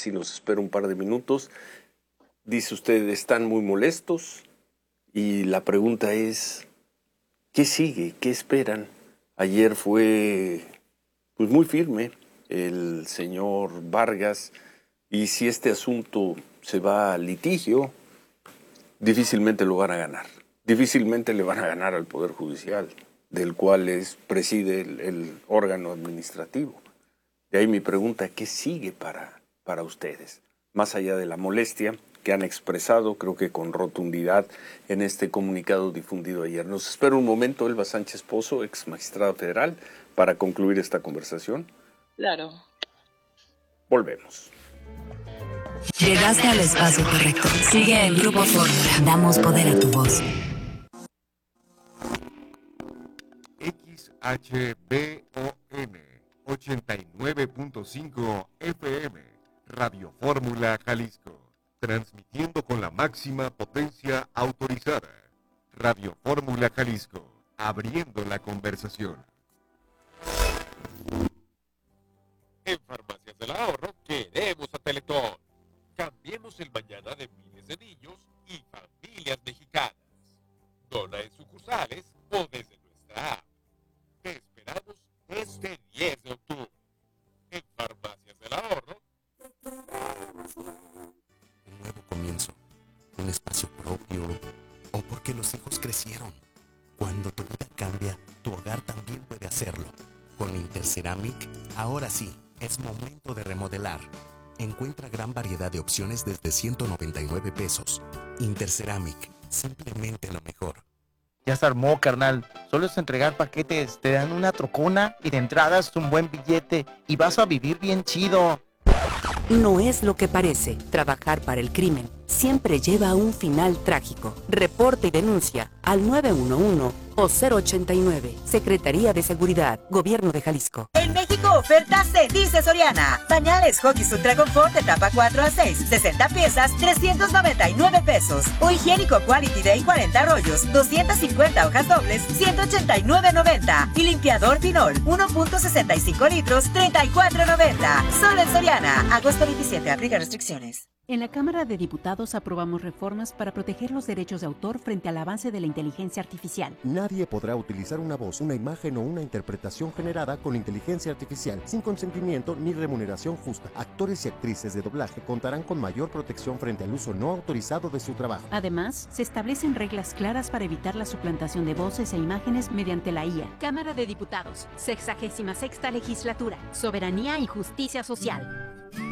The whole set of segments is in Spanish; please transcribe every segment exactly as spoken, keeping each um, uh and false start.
si nos espera un par de minutos. Dice usted, están muy molestos y la pregunta es, ¿qué sigue? ¿Qué esperan? Ayer fue pues, muy firme el señor Vargas y si este asunto se va a litigio, difícilmente lo van a ganar. Difícilmente le van a ganar al Poder Judicial, del cual es, preside el, el órgano administrativo. De ahí mi pregunta, ¿qué sigue para, para ustedes? Más allá de la molestia que han expresado, creo que con rotundidad, en este comunicado difundido ayer. Nos espera un momento Elba Sánchez Pozo, ex magistrada federal, para concluir esta conversación. Claro. Volvemos. Llegaste al espacio correcto. Sigue el Grupo Fórmula. Damos poder a tu voz. X H B O N ochenta y nueve punto cinco F M, Radio Fórmula Jalisco, transmitiendo con la máxima potencia autorizada. Radio Fórmula Jalisco, abriendo la conversación. En Farmacias del Ahorro queremos a Teletón. Cambiemos el mañana de miles de niños y familias mexicanas. Dona en sucursales o desde nuestra app. Te esperamos este diez de octubre. En Farmacias del Ahorro. Un nuevo comienzo, un espacio propio, o porque los hijos crecieron. Cuando tu vida cambia, tu hogar también puede hacerlo. Con Interceramic, ahora sí, es momento de remodelar. Encuentra gran variedad de opciones desde ciento noventa y nueve pesos. Interceramic, simplemente lo mejor. Ya se armó, carnal. Solo es entregar paquetes, te dan una trocona y de entrada es un buen billete y vas a vivir bien chido. No es lo que parece. Trabajar para el crimen siempre lleva a un final trágico. Reporte y denuncia al nueve uno uno o cero ochenta y nueve. Secretaría de Seguridad, Gobierno de Jalisco. En México, ofertas se dice Soriana. Pañales Huggies Ultra Confort de tapa cuatro a seis, sesenta piezas, trescientos noventa y nueve pesos. O higiénico Quality Day cuarenta rollos, doscientas cincuenta hojas dobles, ciento ochenta y nueve noventa. Y limpiador Pinol, uno punto sesenta y cinco litros, treinta y cuatro noventa. Solo en Soriana. Agosto veintisiete, aplica restricciones. En la Cámara de Diputados aprobamos reformas para proteger los derechos de autor frente al avance de la inteligencia artificial. Nadie podrá utilizar una voz, una imagen o una interpretación generada con inteligencia artificial sin consentimiento ni remuneración justa. Actores y actrices de doblaje contarán con mayor protección frente al uso no autorizado de su trabajo. Además, se establecen reglas claras para evitar la suplantación de voces e imágenes mediante la I A. Cámara de Diputados, sexagésima sexta legislatura, soberanía y justicia social.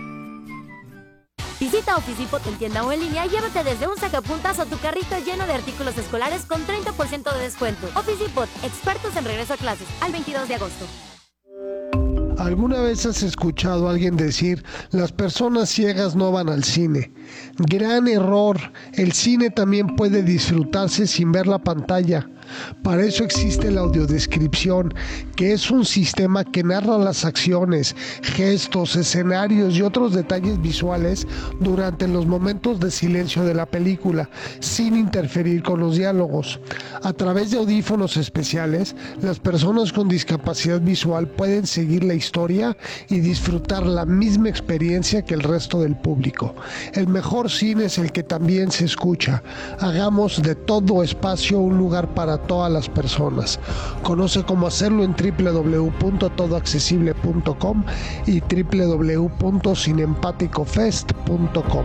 Visita Office Depot en tienda o en línea y llévate desde un sacapuntas o tu carrito lleno de artículos escolares con treinta por ciento de descuento. Office Depot, expertos en regreso a clases, al veintidós de agosto. ¿Alguna vez has escuchado a alguien decir, las personas ciegas no van al cine? Gran error, el cine también puede disfrutarse sin ver la pantalla. Para eso existe la audiodescripción, que es un sistema que narra las acciones, gestos, escenarios y otros detalles visuales durante los momentos de silencio de la película, sin interferir con los diálogos. A través de audífonos especiales, las personas con discapacidad visual pueden seguir la historia y disfrutar la misma experiencia que el resto del público. El mejor cine es el que también se escucha. Hagamos de todo espacio un lugar para todas las personas. Conoce cómo hacerlo en doble u doble u doble u punto todo accesible punto com y doble u doble u doble u punto cinempaticofest punto com.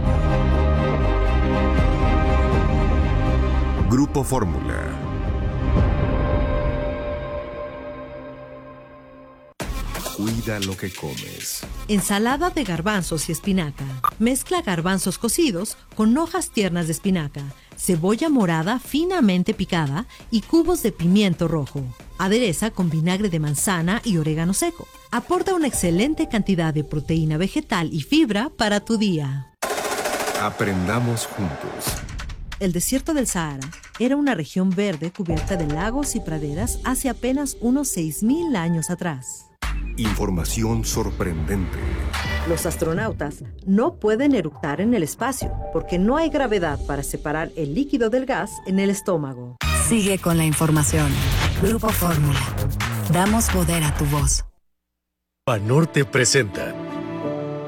Grupo Fórmula. Cuida lo que comes. Ensalada de garbanzos y espinaca. Mezcla garbanzos cocidos con hojas tiernas de espinaca, cebolla morada finamente picada y cubos de pimiento rojo. Adereza con vinagre de manzana y orégano seco. Aporta una excelente cantidad de proteína vegetal y fibra para tu día. Aprendamos juntos. El desierto del Sahara era una región verde cubierta de lagos y praderas hace apenas unos seis mil años atrás. Información sorprendente. Los astronautas no pueden eructar en el espacio porque no hay gravedad para separar el líquido del gas en el estómago. Sigue con la información. Grupo Fórmula. Damos poder a tu voz. Banorte presenta